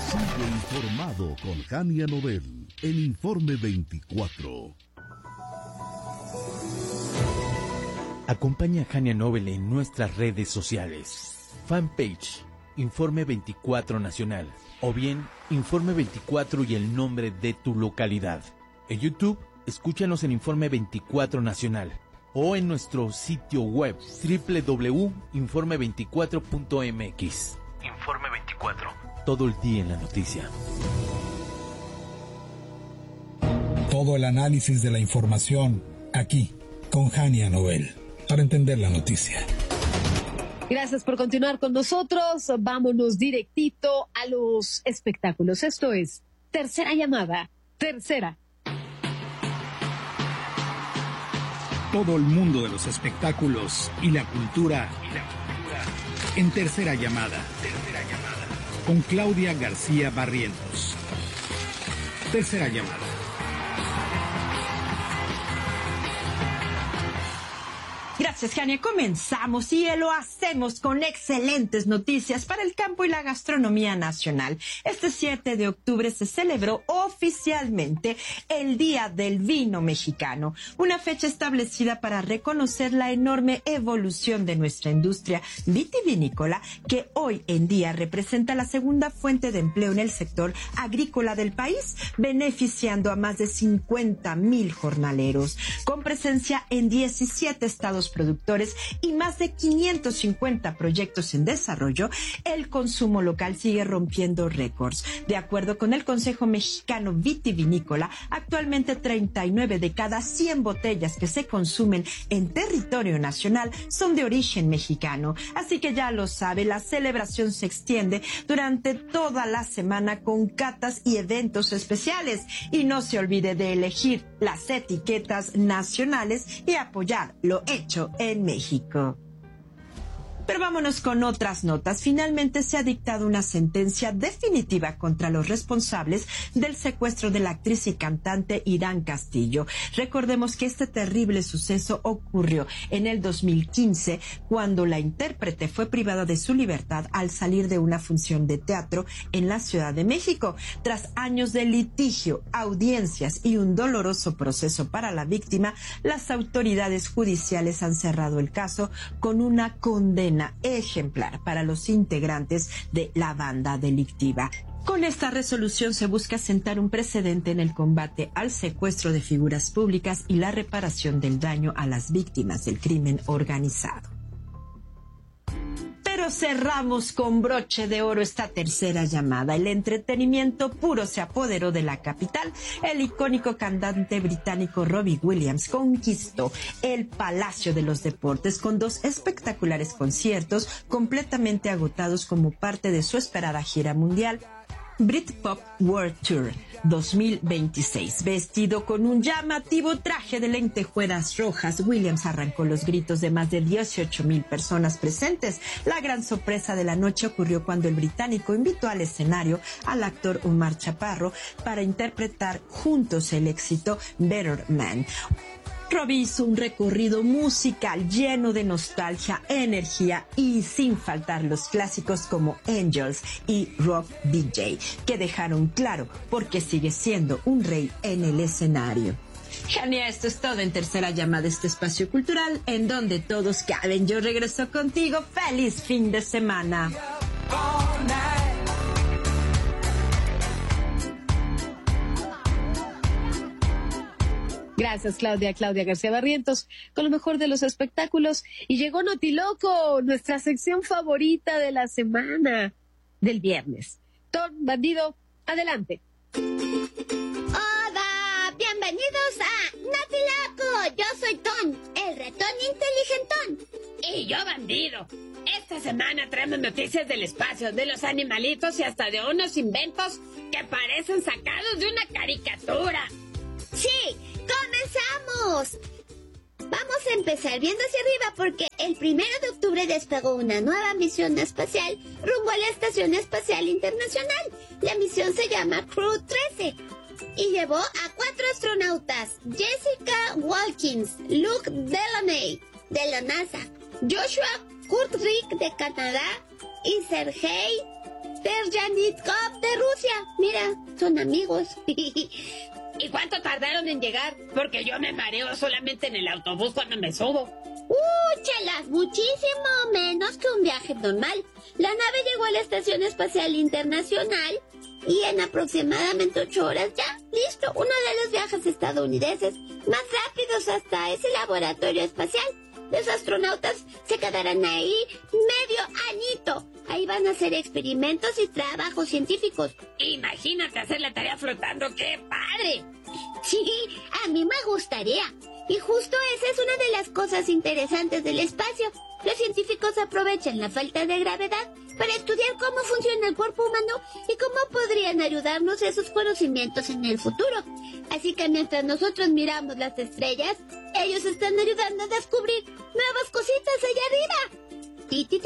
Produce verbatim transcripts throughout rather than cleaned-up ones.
Sigue informado con Jania Nobel en Informe veinticuatro. Acompaña a Jania Nobel en nuestras redes sociales. Fanpage, Informe veinticuatro Nacional. O bien, Informe veinticuatro y el nombre de tu localidad. En YouTube, escúchanos en Informe veinticuatro Nacional. O en nuestro sitio web doble u doble u doble u punto informe veinticuatro punto m x. Informe veinticuatro. Todo el día en la noticia. Todo el análisis de la información aquí con Jania Nobel para entender la noticia. Gracias por continuar con nosotros. Vámonos directito a los espectáculos. Esto es Tercera Llamada. Tercera. Todo el mundo de los espectáculos y la cultura, y la cultura en Tercera Llamada. Tercera Llamada. Con Claudia García Barrientos. Tercera Llamada. Gracias, Jania. Comenzamos y lo hacemos con excelentes noticias para el campo y la gastronomía nacional. Este siete de octubre se celebró oficialmente el Día del Vino Mexicano, una fecha establecida para reconocer la enorme evolución de nuestra industria vitivinícola, que hoy en día representa la segunda fuente de empleo en el sector agrícola del país, beneficiando a más de cincuenta mil jornaleros, con presencia en diecisiete estados productores y más de quinientos cincuenta proyectos en desarrollo. El consumo local sigue rompiendo récords. De acuerdo con el Consejo Mexicano Vitivinícola, actualmente treinta y nueve de cada cien botellas que se consumen en territorio nacional son de origen mexicano. Así que ya lo sabe, la celebración se extiende durante toda la semana con catas y eventos especiales. Y no se olvide de elegir las etiquetas nacionales y apoyar lo hecho en México. Pero vámonos con otras notas. Finalmente se ha dictado una sentencia definitiva contra los responsables del secuestro de la actriz y cantante Irán Castillo. Recordemos que este terrible suceso ocurrió en el dos mil quince, cuando la intérprete fue privada de su libertad al salir de una función de teatro en la Ciudad de México. Tras años de litigio, audiencias y un doloroso proceso para la víctima, las autoridades judiciales han cerrado el caso con una condena ejemplar para los integrantes de la banda delictiva. Con esta resolución se busca sentar un precedente en el combate al secuestro de figuras públicas y la reparación del daño a las víctimas del crimen organizado. Pero cerramos con broche de oro esta tercera llamada. El entretenimiento puro se apoderó de la capital. El icónico cantante británico Robbie Williams conquistó el Palacio de los Deportes con dos espectaculares conciertos completamente agotados como parte de su esperada gira mundial Britpop World Tour dos mil veintiséis. Vestido con un llamativo traje de lentejuelas rojas, Williams arrancó los gritos de más de dieciocho mil personas presentes. La gran sorpresa de la noche ocurrió cuando el británico invitó al escenario al actor Omar Chaparro para interpretar juntos el éxito Better Man. Robbie hizo un recorrido musical lleno de nostalgia, energía y sin faltar los clásicos como Angels y Rock D J, que dejaron claro por qué sigue siendo un rey en el escenario. Jania, esto es todo en Tercera Llamada, este espacio cultural en donde todos caben. Yo regreso contigo. ¡Feliz fin de semana! Gracias, Claudia, Claudia García Barrientos, con lo mejor de los espectáculos. Y llegó Notiloco, nuestra sección favorita de la semana, del viernes. Ton, bandido, adelante. Hola, bienvenidos a Notiloco. Yo soy Ton, el ratón inteligentón. Y yo, bandido. Esta semana traemos noticias del espacio, de los animalitos y hasta de unos inventos que parecen sacados de una caricatura. ¡Sí! ¡Comenzamos! Vamos a empezar viendo hacia arriba porque el primero de octubre despegó una nueva misión espacial rumbo a la Estación Espacial Internacional. La misión se llama Crew trece y llevó a cuatro astronautas: Jessica Walkins, Luke Delaney de la NASA, Joshua Kurtrick de Canadá y Sergei Terjanitkov de Rusia. Mira, son amigos. ¿Y cuánto tardaron en llegar? Porque yo me mareo solamente en el autobús cuando me subo. ¡Uh, chelas! Muchísimo menos que un viaje normal. La nave llegó a la Estación Espacial Internacional y en aproximadamente ocho horas ya, listo, uno de los viajes estadounidenses más rápidos hasta ese laboratorio espacial. Los astronautas se quedarán ahí medio añito. Ahí van a hacer experimentos y trabajos científicos. Imagínate hacer la tarea flotando, ¡qué padre! Sí, a mí me gustaría. Y justo esa es una de las cosas interesantes del espacio. Los científicos aprovechan la falta de gravedad para estudiar cómo funciona el cuerpo humano y cómo podrían ayudarnos esos conocimientos en el futuro. Así que mientras nosotros miramos las estrellas, ellos están ayudando a descubrir nuevas cositas allá arriba. ¡Ti, ti,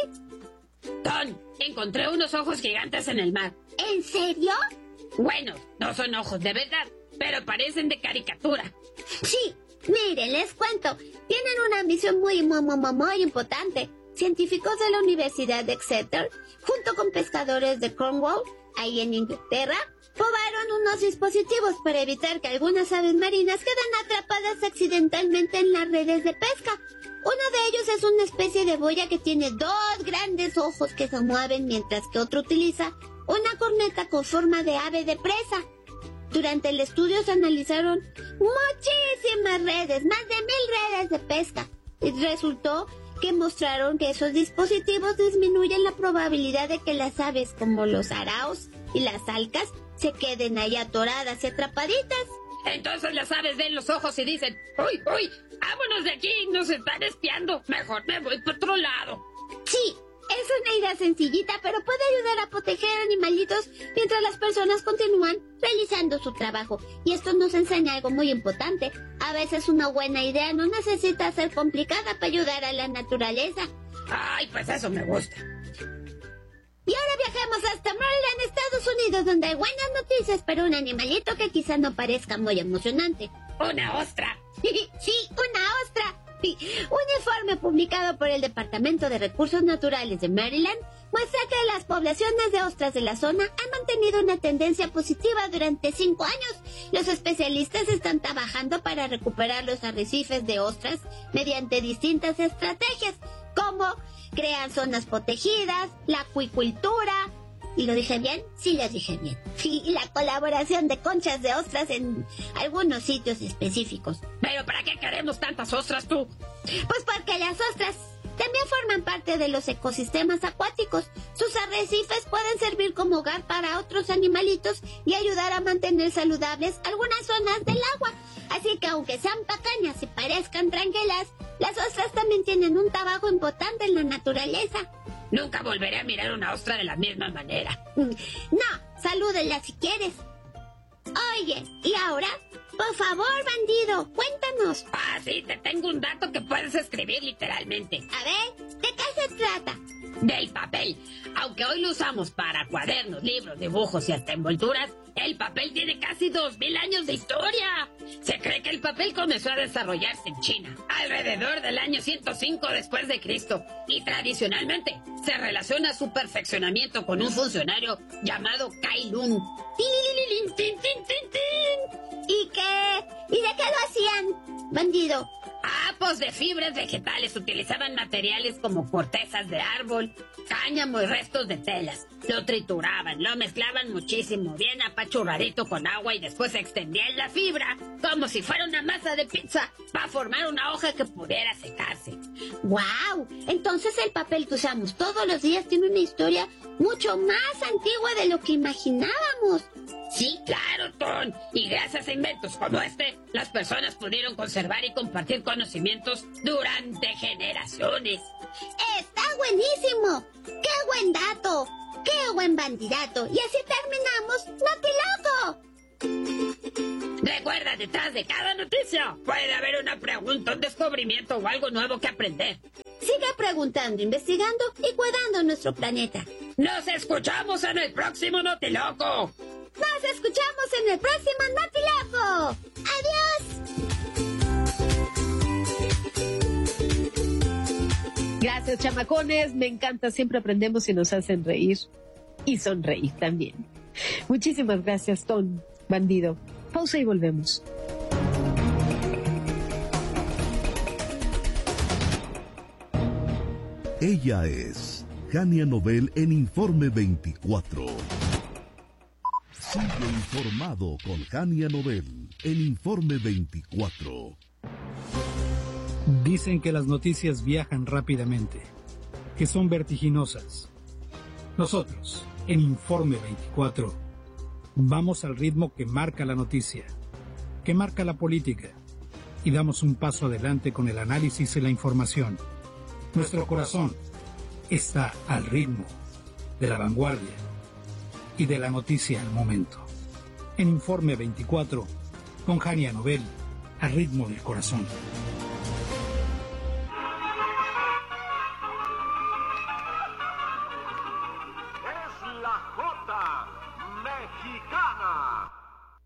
ti! Ton, encontré unos ojos gigantes en el mar. ¿En serio? Bueno, no son ojos de verdad, pero parecen de caricatura. Sí, miren, les cuento. Tienen una misión muy, muy, muy, muy importante. Científicos de la Universidad de Exeter, junto con pescadores de Cornwall, ahí en Inglaterra, probaron unos dispositivos para evitar que algunas aves marinas queden atrapadas accidentalmente en las redes de pesca. Uno de ellos es una especie de boya que tiene dos grandes ojos que se mueven, mientras que otro utiliza una corneta con forma de ave de presa. Durante el estudio se analizaron muchísimas redes, más de mil redes de pesca, y resultó que mostraron que esos dispositivos disminuyen la probabilidad de que las aves como los araos y las alcas se queden ahí atoradas y atrapaditas. Entonces las aves ven los ojos y dicen, ¡uy, uy! ¡Vámonos de aquí! ¡Nos están espiando! Mejor me voy por otro lado. Sí, es una idea sencillita, pero puede ayudar a proteger animalitos mientras las personas continúan realizando su trabajo. Y esto nos enseña algo muy importante. A veces una buena idea no necesita ser complicada para ayudar a la naturaleza. ¡Ay, pues eso me gusta! Y ahora viajemos hasta Maryland, Estados Unidos, donde hay buenas noticias para un animalito que quizá no parezca muy emocionante. ¡Una ostra! Sí, una ostra. Un informe publicado por el Departamento de Recursos Naturales de Maryland muestra que las poblaciones de ostras de la zona han mantenido una tendencia positiva durante cinco años. Los especialistas están trabajando para recuperar los arrecifes de ostras mediante distintas estrategias, como crear zonas protegidas, la acuicultura. ¿Y lo dije bien? Sí, lo dije bien. Sí, y la colaboración de conchas de ostras en algunos sitios específicos. ¿Pero para qué queremos tantas ostras tú? Pues porque las ostras también forman parte de los ecosistemas acuáticos. Sus arrecifes pueden servir como hogar para otros animalitos y ayudar a mantener saludables algunas zonas del agua. Así que aunque sean pequeñas y parezcan tranquilas, las ostras también tienen un trabajo importante en la naturaleza. Nunca volveré a mirar una ostra de la misma manera. No, salúdenla si quieres. Oye, ¿y ahora? Por favor, bandido, cuéntanos. Ah, sí, te tengo un dato que puedes escribir literalmente. A ver, ¿de qué se trata? Del papel. Aunque hoy lo usamos para cuadernos, libros, dibujos y hasta envolturas, el papel tiene casi dos mil años de historia. Se cree que el papel comenzó a desarrollarse en China alrededor del año ciento cinco después de Cristo y tradicionalmente se relaciona su perfeccionamiento con un funcionario llamado Kai Lun. ¡Tin, tin, tin, tin, tin! ¿Y qué? ¿Y de qué lo hacían, bandido? Ah, pues de fibras vegetales. Utilizaban materiales como cortezas de árbol, cáñamo y restos de telas. Lo trituraban, lo mezclaban muchísimo, bien apachurradito con agua y después extendían la fibra como si fuera una masa de pizza para formar una hoja que pudiera secarse. ¡Guau! Entonces el papel que usamos todos los días tiene una historia mucho más antigua de lo que imaginábamos. Sí, claro, Ton. Y gracias a inventos como este, las personas pudieron conservar y compartir conocimientos durante generaciones. ¡Está buenísimo! ¡Qué buen dato! ¡Qué buen bandidato! Y así terminamos Notiloco. Recuerda, detrás de cada noticia puede haber una pregunta, un descubrimiento o algo nuevo que aprender. Siga preguntando, investigando y cuidando nuestro planeta. ¡Nos escuchamos en el próximo Notiloco! ¡Nos escuchamos en el próximo Notiloco! ¡Adiós! Gracias, chamacones. Me encanta. Siempre aprendemos y nos hacen reír. y sonreír también. Muchísimas gracias, Tom Bandido. Pausa y volvemos. Ella es Jania Nobel en Informe veinticuatro. Sigue informado con Jania Nobel en Informe veinticuatro. Dicen que las noticias viajan rápidamente, que son vertiginosas. Nosotros, en Informe veinticuatro, vamos al ritmo que marca la noticia, que marca la política, y damos un paso adelante con el análisis y la información. Nuestro corazón está al ritmo de la vanguardia y de la noticia al momento. En Informe veinticuatro, con Jania Nobel, al ritmo del corazón. Es la J mexicana.